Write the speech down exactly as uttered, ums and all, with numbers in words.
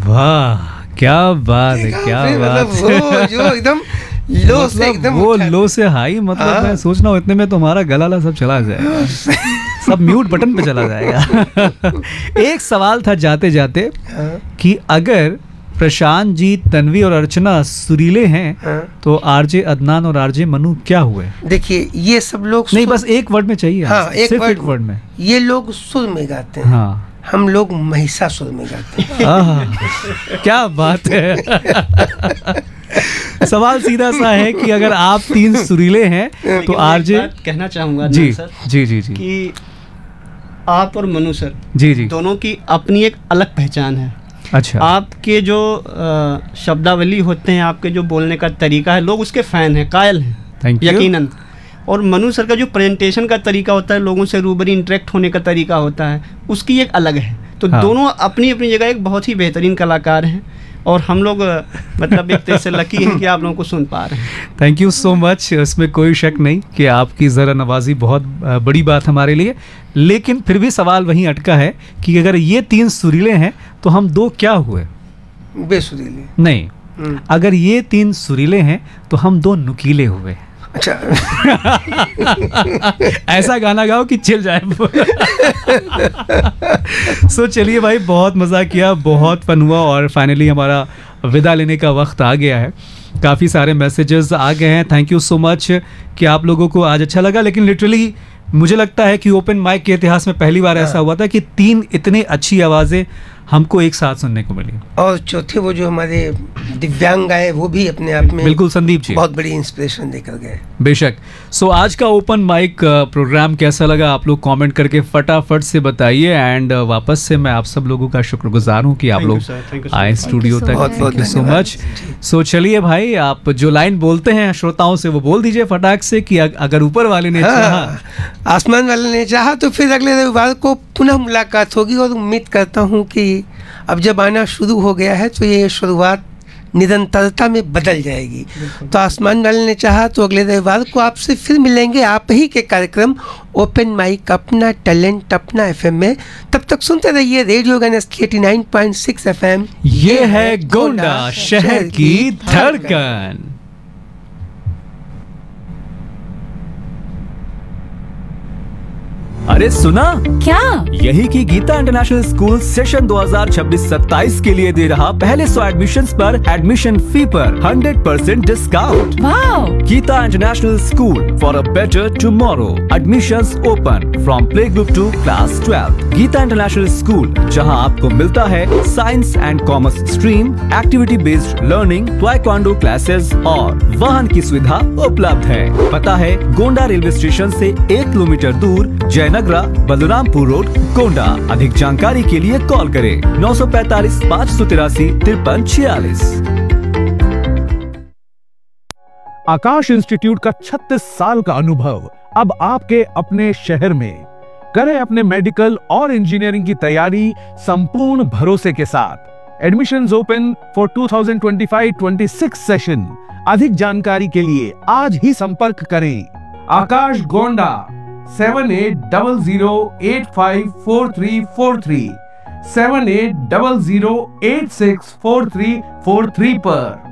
वाह, क्या बात है, क्या बात है। वो जो एकदम लो से एकदम वो लो से हाई, मतलब मैं सोच रहा हूँ इतने में तो हमारा गला सब चला जाएगा, सब म्यूट बटन पे चला जाएगा। एक सवाल था जाते जाते कि अगर प्रशांत जी, तन्वी और अर्चना सुरीले हैं, हाँ। तो आरजे अदनान और आरजे मनु क्या हुए? देखिए ये सब लोग नहीं, बस एक वर्ड में चाहिए। हाँ, एक सिर्फ वर्ड, एक वर्ड में। ये लोग सुर में गाते हैं, हाँ। हम लोग महिषासुर में गाते हैं। क्या बात है। सवाल सीधा सा है कि अगर आप तीन सुरीले हैं तो आरजे, कहना चाहूंगा जी, सर जी जी जी कि आप और मनु सर जी जी दोनों की अपनी एक अलग पहचान है। अच्छा, आपके जो आ, शब्दावली होते हैं, आपके जो बोलने का तरीका है, लोग उसके फैन हैं, कायल हैं यकीनन। और मनु सर का जो प्रेजेंटेशन का तरीका होता है, लोगों से रूबरी इंटरेक्ट होने का तरीका होता है, उसकी एक अलग है। तो हाँ। दोनों अपनी अपनी जगह एक बहुत ही बेहतरीन कलाकार हैं और हम लोग मतलब एक तरह से लकी हैं कि आप लोगों को सुन पा रहे हैं। Thank you so much. इसमें कोई शक नहीं कि आपकी ज़रा नवाजी बहुत बड़ी बात हमारे लिए, लेकिन फिर भी सवाल वहीं अटका है कि अगर ये तीन सुरीले हैं तो हम दो क्या हुए? बेसुरीले नहीं, अगर ये तीन सुरीले हैं तो हम दो नुकीले हुए। अच्छा। ऐसा गाना गाओ कि चिल जाए। सो चलिए भाई, बहुत मज़ा किया, बहुत फन हुआ और फाइनली हमारा विदा लेने का वक्त आ गया है। काफ़ी सारे मैसेजेस आ गए हैं। थैंक यू सो मच कि आप लोगों को आज अच्छा लगा, लेकिन लिटरली मुझे लगता है कि ओपन माइक के इतिहास में पहली बार ऐसा हुआ था कि तीन इतने अच्छी आवाज़ें हमको एक साथ सुनने को मिली। और चौथे वो जो हमारे दिव्यांग आए, वो भी अपने आप में बिल्कुल, संदीप जी बहुत बड़ी इंस्पिरेशन देकर गए। बेशक। सो आज का ओपन माइक प्रोग्राम कैसा लगा आप लोग कमेंट करके फटाफट से बताइए। एंड वापस से मैं आप सब लोगों का शुक्रगुजार हूँ कि आप लोग आए स्टूडियो तक। Thank you so much. सो चलिए भाई, आप जो लाइन बोलते हैं श्रोताओं से वो बोल दीजिए फटाक से कि अगर ऊपर वाले ने चाहा, आसमान वाले ने चाहा, तो फिर अगले रविवार को पुनः मुलाकात होगी। और उम्मीद करता हूँ कि अब जब आना शुरू हो गया है तो ये शुरुआत निरंतरता में बदल जाएगी। तो आसमान वाले ने चाहा तो अगले रविवार को आपसे फिर मिलेंगे आप ही के कार्यक्रम ओपन माइक, अपना टैलेंट अपना एफएम में। तब तक सुनते रहिए radio Ganesh eighty nine point six FM. ये है गोंडा शहर की धड़कन। अरे सुना क्या? यही कि गीता इंटरनेशनल स्कूल सेशन दो हज़ार छब्बीस सत्ताईस के लिए दे रहा पहले सौ एडमिशन्स पर एडमिशन फी पर hundred percent discount. Wow! Gita international school for a better tomorrow. Admissions open from play group to class twelve. Gita international school, जहां आपको मिलता है science and commerce stream, activity based learning, taekwondo classes और वाहन की सुविधा उपलब्ध है। पता है गोंडा रेलवे स्टेशन से एक किलोमीटर दूर, नगरा, बलरामपुर रोड, गोंडा। अधिक जानकारी के लिए कॉल करें नौ सौ पैंतालीस पाँच सौ तिरासी तिरपन छियालीस। आकाश इंस्टीट्यूट का छत्तीस साल का अनुभव अब आपके अपने शहर में। करें अपने मेडिकल और इंजीनियरिंग की तैयारी संपूर्ण भरोसे के साथ। Admissions open for two thousand twenty five twenty six session. अधिक जानकारी के लिए आज ही संपर्क करें। आकाश Gonda seven eight double zero eight five four three four three, seven eight double zero eight six four three four three पर।